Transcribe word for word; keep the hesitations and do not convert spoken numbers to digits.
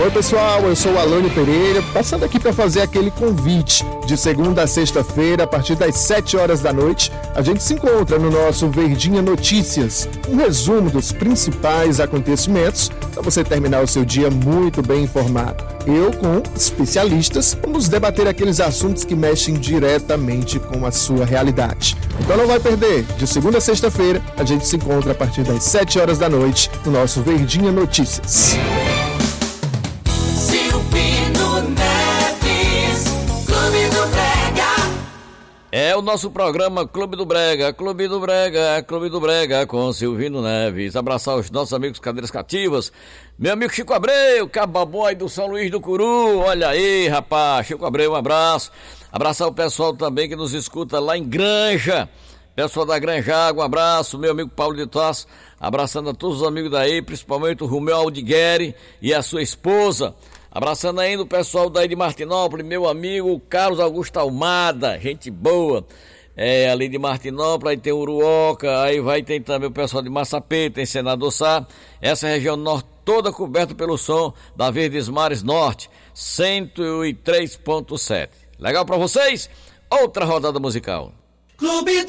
Oi pessoal, eu sou o Alane Pereira, passando aqui para fazer aquele convite. De segunda a sexta-feira, a partir das sete horas da noite, a gente se encontra no nosso Verdinha Notícias, um resumo dos principais acontecimentos para você terminar o seu dia muito bem informado. Eu, com especialistas, vamos debater aqueles assuntos que mexem diretamente com a sua realidade. Então não vai perder, de segunda a sexta-feira, a gente se encontra a partir das sete horas da noite no nosso Verdinha Notícias. É o nosso programa Clube do Brega, Clube do Brega, Clube do Brega, com Silvino Neves. Abraçar os nossos amigos cadeiras cativas. Meu amigo Chico Abreu, Cababoy do São Luís do Curu. Olha aí, rapaz. Chico Abreu, um abraço. Abraçar o pessoal também que nos escuta lá em Granja. Pessoal da Granja Água, um abraço. Meu amigo Paulo de Tarso, abraçando a todos os amigos daí, principalmente o Romeu Aldigueri e a sua esposa. Abraçando ainda o pessoal daí de Martinópolis, meu amigo Carlos Augusto Almada, gente boa, é, ali de Martinópolis, aí tem Uruoca, aí vai ter também o pessoal de Massapê, tem Senador Sá, essa região norte toda coberta pelo som da Verdes Mares Norte, cento e três ponto sete. Legal pra vocês? Outra rodada musical. Clube